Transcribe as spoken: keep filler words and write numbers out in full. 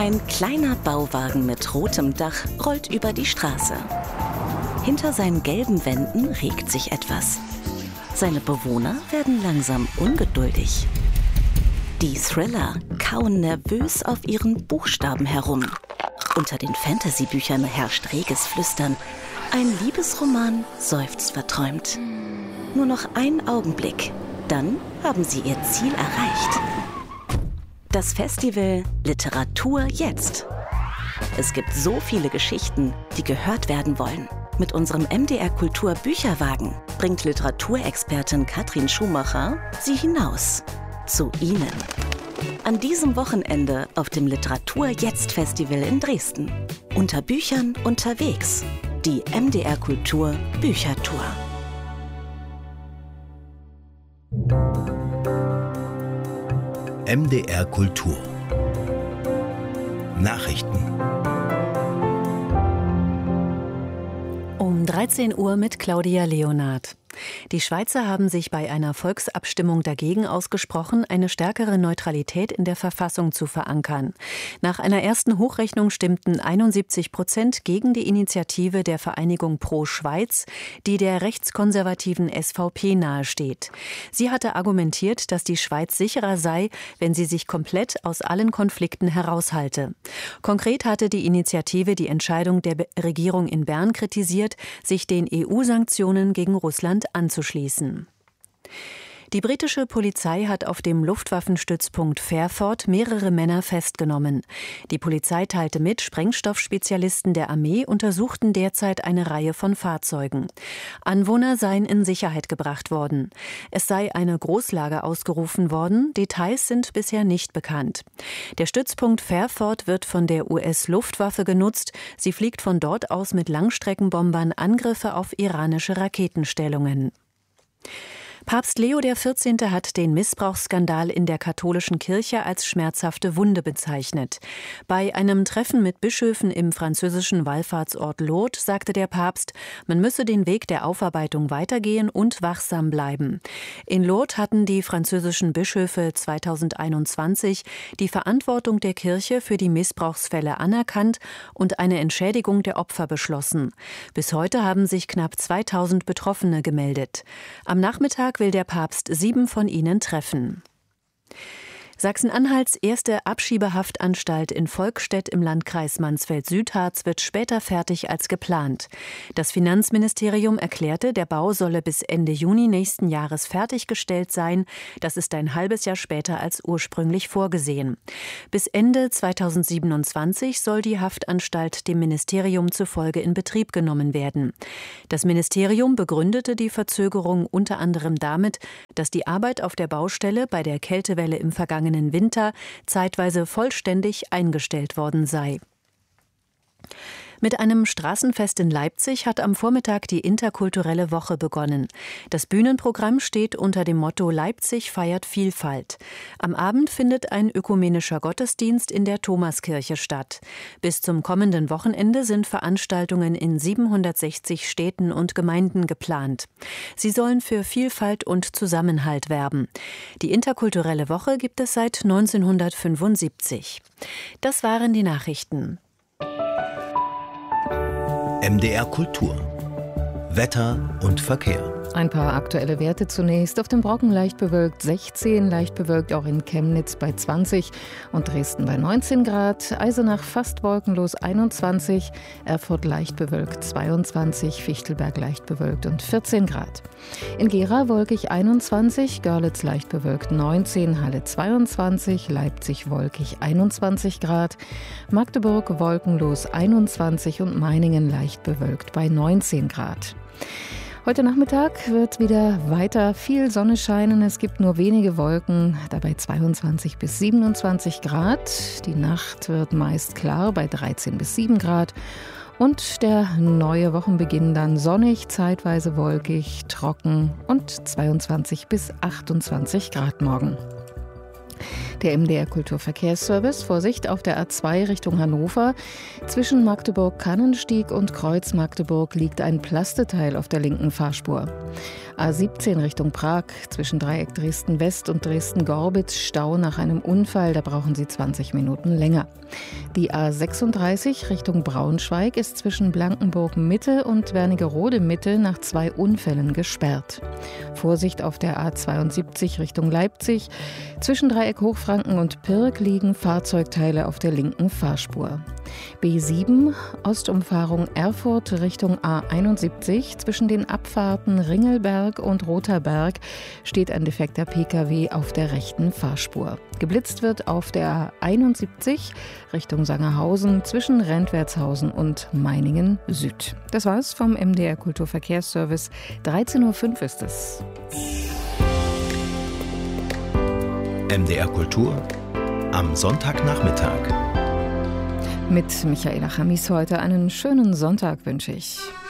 Ein kleiner Bauwagen mit rotem Dach rollt über die Straße. Hinter seinen gelben Wänden regt sich etwas. Seine Bewohner werden langsam ungeduldig. Die Thriller kauen nervös auf ihren Buchstaben herum. Unter den Fantasy-Büchern herrscht reges Flüstern. Ein Liebesroman seufzt verträumt. Nur noch ein Augenblick, dann haben sie ihr Ziel erreicht. Das Festival Literatur jetzt. Es gibt so viele Geschichten, die gehört werden wollen. Mit unserem M D R Kultur Bücherwagen bringt Literaturexpertin Katrin Schumacher sie hinaus. Zu Ihnen. An diesem Wochenende auf dem Literatur jetzt Festival in Dresden. Unter Büchern unterwegs. Die M D R Kultur Büchertour. M D R Kultur Nachrichten. Um dreizehn Uhr mit Claudia Leonard. Die Schweizer haben sich bei einer Volksabstimmung dagegen ausgesprochen, eine stärkere Neutralität in der Verfassung zu verankern. Nach einer ersten Hochrechnung stimmten einundsiebzig Prozent gegen die Initiative der Vereinigung Pro Schweiz, die der rechtskonservativen S V P nahesteht. Sie hatte argumentiert, dass die Schweiz sicherer sei, wenn sie sich komplett aus allen Konflikten heraushalte. Konkret hatte die Initiative die Entscheidung der Regierung in Bern kritisiert, sich den E U-Sanktionen gegen Russland anzuschließen. Die britische Polizei hat auf dem Luftwaffenstützpunkt Fairford mehrere Männer festgenommen. Die Polizei teilte mit, Sprengstoffspezialisten der Armee untersuchten derzeit eine Reihe von Fahrzeugen. Anwohner seien in Sicherheit gebracht worden. Es sei eine Großlage ausgerufen worden, Details sind bisher nicht bekannt. Der Stützpunkt Fairford wird von der U S-Luftwaffe genutzt. Sie fliegt von dort aus mit Langstreckenbombern Angriffe auf iranische Raketenstellungen. Papst Leo der vierzehnte hat den Missbrauchsskandal in der katholischen Kirche als schmerzhafte Wunde bezeichnet. Bei einem Treffen mit Bischöfen im französischen Wallfahrtsort Lourdes sagte der Papst, man müsse den Weg der Aufarbeitung weitergehen und wachsam bleiben. In Lourdes hatten die französischen Bischöfe zweitausendeinundzwanzig die Verantwortung der Kirche für die Missbrauchsfälle anerkannt und eine Entschädigung der Opfer beschlossen. Bis heute haben sich knapp zweitausend Betroffene gemeldet. Am Nachmittag will der Papst sieben von ihnen treffen. Sachsen-Anhalts erste Abschiebehaftanstalt in Volkstedt im Landkreis Mansfeld-Südharz wird später fertig als geplant. Das Finanzministerium erklärte, der Bau solle bis Ende Juni nächsten Jahres fertiggestellt sein. Das ist ein halbes Jahr später als ursprünglich vorgesehen. Bis Ende zweitausendsiebenundzwanzig soll die Haftanstalt dem Ministerium zufolge in Betrieb genommen werden. Das Ministerium begründete die Verzögerung unter anderem damit, dass die Arbeit auf der Baustelle bei der Kältewelle im vergangenen Winter zeitweise vollständig eingestellt worden sei. Mit einem Straßenfest in Leipzig hat am Vormittag die interkulturelle Woche begonnen. Das Bühnenprogramm steht unter dem Motto Leipzig feiert Vielfalt. Am Abend findet ein ökumenischer Gottesdienst in der Thomaskirche statt. Bis zum kommenden Wochenende sind Veranstaltungen in siebenhundertsechzig Städten und Gemeinden geplant. Sie sollen für Vielfalt und Zusammenhalt werben. Die interkulturelle Woche gibt es seit neunzehnhundertfünfundsiebzig. Das waren die Nachrichten. M D R Kultur. Wetter und Verkehr. Ein paar aktuelle Werte zunächst. Auf dem Brocken leicht bewölkt sechzehn, leicht bewölkt auch in Chemnitz bei zwanzig und Dresden bei neunzehn Grad. Eisenach fast wolkenlos einundzwanzig, Erfurt leicht bewölkt zweiundzwanzig, Fichtelberg leicht bewölkt und vierzehn Grad. In Gera wolkig einundzwanzig, Görlitz leicht bewölkt neunzehn, Halle zweiundzwanzig, Leipzig wolkig einundzwanzig Grad, Magdeburg wolkenlos einundzwanzig und Meiningen leicht bewölkt bei neunzehn Grad. Heute Nachmittag wird wieder weiter viel Sonne scheinen. Es gibt nur wenige Wolken, dabei zweiundzwanzig bis siebenundzwanzig Grad. Die Nacht wird meist klar bei dreizehn bis sieben Grad. Und der neue Wochenbeginn dann sonnig, zeitweise wolkig, trocken und zweiundzwanzig bis achtundzwanzig Grad morgen. Der M D R Kulturverkehrsservice, Vorsicht auf der A zwei Richtung Hannover. Zwischen Magdeburg-Kannenstieg und Kreuz Magdeburg liegt ein Plasteteil auf der linken Fahrspur. A siebzehn Richtung Prag, zwischen Dreieck Dresden-West und Dresden-Gorbitz, Stau nach einem Unfall, da brauchen Sie zwanzig Minuten länger. Die A sechsunddreißig Richtung Braunschweig ist zwischen Blankenburg-Mitte und Wernigerode-Mitte nach zwei Unfällen gesperrt. Vorsicht auf der A zweiundsiebzig Richtung Leipzig. Zwischen Dreieck Hochfranken und Pirk liegen Fahrzeugteile auf der linken Fahrspur. B sieben, Ostumfahrung Erfurt Richtung A einundsiebzig. Zwischen den Abfahrten Ringelberg und Rotherberg steht ein defekter Pkw auf der rechten Fahrspur. Geblitzt wird auf der A einundsiebzig Richtung Sangerhausen zwischen Rentwertshausen und Meiningen Süd. Das war's vom M D R Kulturverkehrsservice. dreizehn Uhr fünf ist es. M D R Kultur am Sonntagnachmittag. Mit Michaela Chamis heute einen schönen Sonntag wünsche ich.